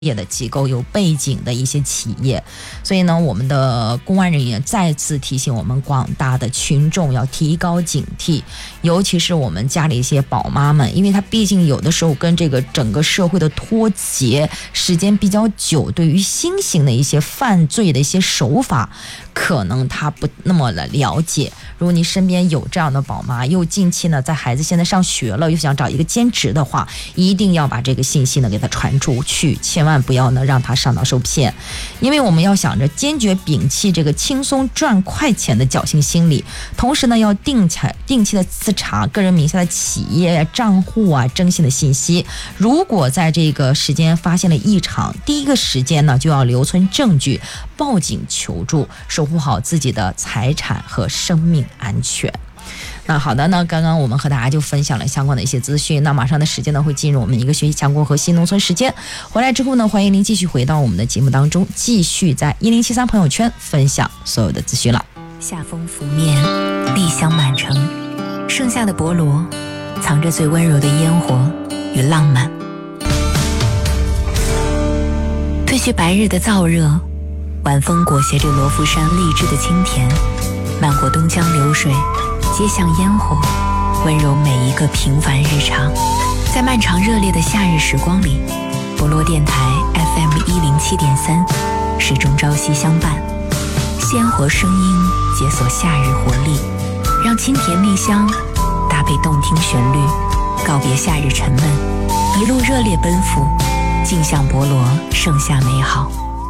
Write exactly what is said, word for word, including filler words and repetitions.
业的机构有背景的一些企业，所以呢，我们的公安人员再次提醒我们广大的群众要提高警惕，尤其是我们家里一些宝妈们，因为她毕竟有的时候跟这个整个社会的脱节时间比较久，对于新型的一些犯罪的一些手法，可能她不那么的了解。如果你身边有这样的宝妈，又近期呢在孩子现在上学了，又想找一个兼职的话，一定要把这个信息呢给他传出去，千万不要呢让他上当受骗。因为我们要想着坚决摒弃这个轻松赚快钱的侥幸心理，同时呢要定期定期的自查个人名下的企业账户啊征信的信息，如果在这个时间发现了异常，第一个时间呢就要留存证据，报警求助，守护好自己的财产和生命安全。那好的呢，刚刚我们和大家就分享了相关的一些资讯，那马上的时间呢会进入我们一个学习强国和新农村时间，回来之后呢，欢迎您继续回到我们的节目当中，继续在一零七三朋友圈分享所有的资讯了。 夏风拂面，丽香满城，盛夏的博罗藏着最温柔的烟火与浪漫，褪去白日的燥热，晚风裹挟着罗浮山荔枝的清甜，漫过东江流水，街巷烟火，温柔每一个平凡日常。在漫长热烈的夏日时光里，博罗电台 F M 一零七点三始终朝夕相伴，鲜活声音解锁夏日活力，让清甜丽香搭配动听旋律，告别夏日沉闷，一路热烈奔赴，径向博罗盛夏美好。